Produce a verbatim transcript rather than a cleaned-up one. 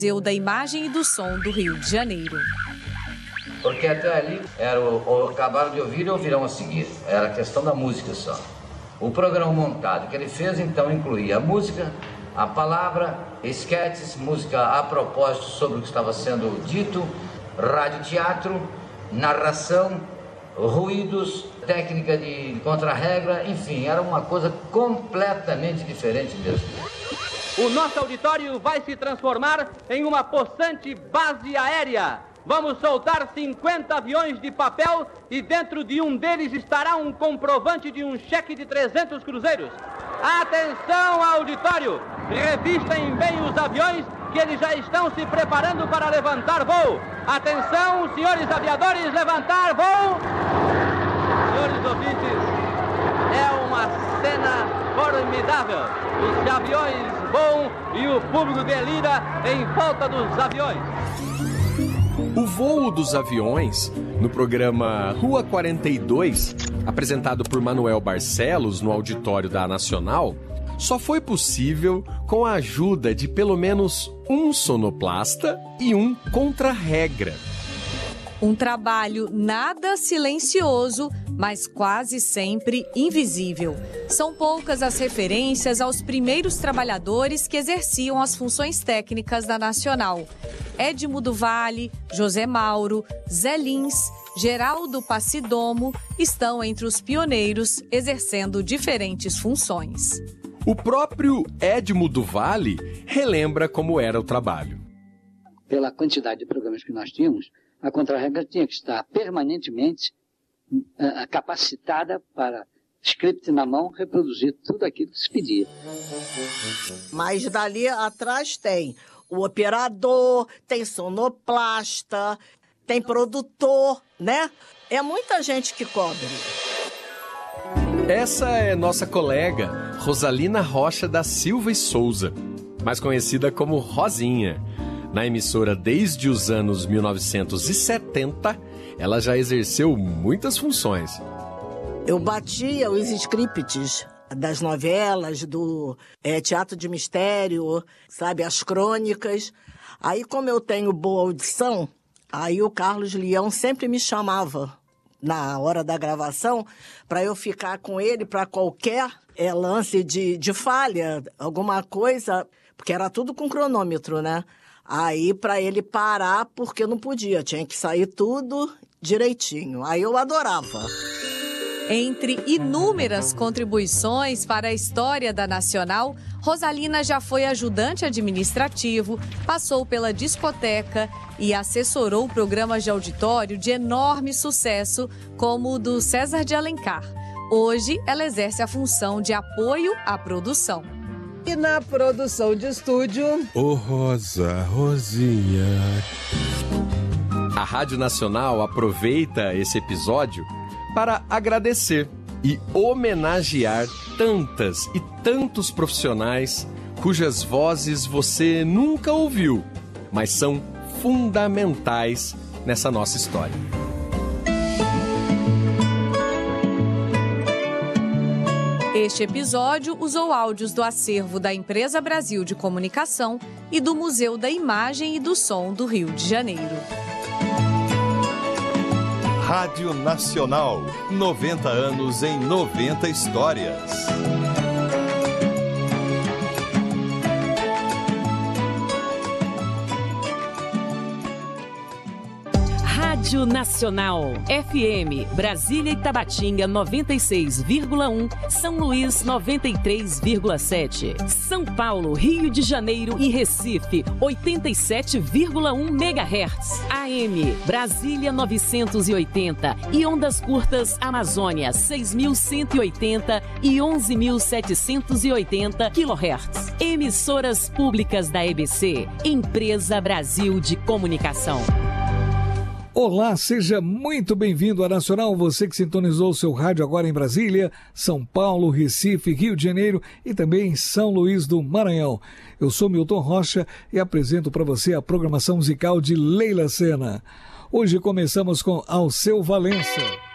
Museu da Imagem e do Som do Rio de Janeiro. Porque até ali era o, o acabaram de ouvir e ouvirão a seguir. Era a questão da música só. O programa montado que ele fez, então, incluía a música, a palavra, esquetes, música a propósito sobre o que estava sendo dito, radioteatro, narração, ruídos, técnica de contra-regra, enfim, era uma coisa completamente diferente mesmo. O nosso auditório vai se transformar em uma possante base aérea. Vamos soltar cinquenta aviões de papel e dentro de um deles estará um comprovante de um cheque de trezentos cruzeiros. Atenção, auditório! Revistem bem os aviões que eles já estão se preparando para levantar voo. Atenção, senhores aviadores, levantar voo! Senhores ouvintes, é uma cena formidável. Os aviões voam e o público delira em volta dos aviões. O voo dos aviões, no programa Rua quarenta e dois, apresentado por Manuel Barcelos no auditório da Nacional, só foi possível com a ajuda de pelo menos um sonoplasta e um contra-regra. Um trabalho nada silencioso, mas quase sempre invisível. São poucas as referências aos primeiros trabalhadores que exerciam as funções técnicas da Nacional. Edmo do Vale, José Mauro, Zé Lins, Geraldo Passidomo estão entre os pioneiros exercendo diferentes funções. O próprio Edmo do Vale relembra como era o trabalho. Pela quantidade de programas que nós tínhamos, a contra-regra tinha que estar permanentemente uh, capacitada para, script na mão, reproduzir tudo aquilo que se pedia. Mas dali atrás tem o operador, tem sonoplasta, tem produtor, né? É muita gente que cobre. Essa é nossa colega Rosalina Rocha da Silva e Souza, mais conhecida como Rosinha. Na emissora desde os anos mil novecentos e setenta, ela já exerceu muitas funções. Eu batia os scripts das novelas, do é, teatro de mistério, sabe, as crônicas. Aí, como eu tenho boa audição, aí o Carlos Leão sempre me chamava na hora da gravação para eu ficar com ele para qualquer é, lance de, de falha, alguma coisa, porque era tudo com cronômetro, né? Aí, para ele parar, porque não podia, tinha que sair tudo direitinho. Aí eu adorava. Entre inúmeras contribuições para a história da Nacional, Rosalina já foi ajudante administrativo, passou pela discoteca e assessorou programas de auditório de enorme sucesso, como o do César de Alencar. Hoje, ela exerce a função de apoio à produção. E na produção de estúdio... Ô Rosa, Rosinha... A Rádio Nacional aproveita esse episódio para agradecer e homenagear tantas e tantos profissionais cujas vozes você nunca ouviu, mas são fundamentais nessa nossa história. Este episódio usou áudios do acervo da Empresa Brasil de Comunicação e do Museu da Imagem e do Som do Rio de Janeiro. Rádio Nacional, noventa anos em noventa histórias. Rádio Nacional, F M, Brasília e Tabatinga noventa e seis vírgula um, São Luís noventa e três vírgula sete, São Paulo, Rio de Janeiro e Recife oitenta e sete vírgula um megahertz, A M, Brasília novecentos e oitenta e ondas curtas Amazônia seis mil cento e oitenta e onze mil setecentos e oitenta quilohertz. Emissoras públicas da E B C, Empresa Brasil de Comunicação. Olá, seja muito bem-vindo à Nacional, você que sintonizou o seu rádio agora em Brasília, São Paulo, Recife, Rio de Janeiro e também em São Luís do Maranhão. Eu sou Milton Rocha e apresento para você a programação musical de Leila Sena. Hoje começamos com Alceu Valença.